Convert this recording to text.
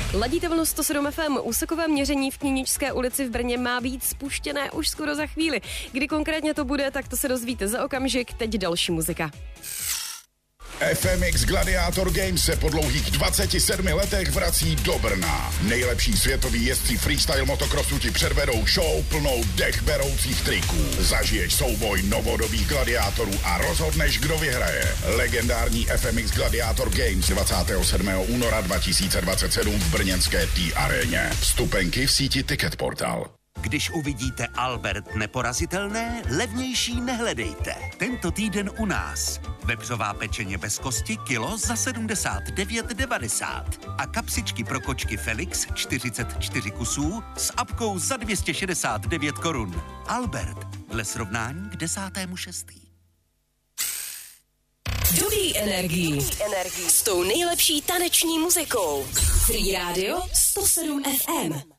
Ladíte vlnu 107 FM. Úsekové měření v Kníničské ulici v Brně má být spuštěné už skoro za chvíli. Kdy konkrétně to bude, tak to se dozvíte za okamžik. Teď další muzika. FMX Gladiator Games se po dlouhých 27 letech vrací do Brna. Nejlepší světoví jezdci freestyle motocrossu ti předvedou show plnou dechberoucích triků. Zažiješ souboj novodobých gladiátorů a rozhodneš, kdo vyhraje. Legendární FMX Gladiator Games 27. února 2027 v brněnské T-aréně. Vstupenky v síti Ticketportal. Když uvidíte Albert neporazitelné, levnější nehledejte. Tento týden u nás. Vepřová pečeně bez kosti kilo za 79,90 a kapsičky pro kočky Felix 44 kusů s apkou za 269 korun. Albert, dle srovnání k 10.6. Dobrý energii. S tou nejlepší taneční muzikou. Free Radio 107 FM.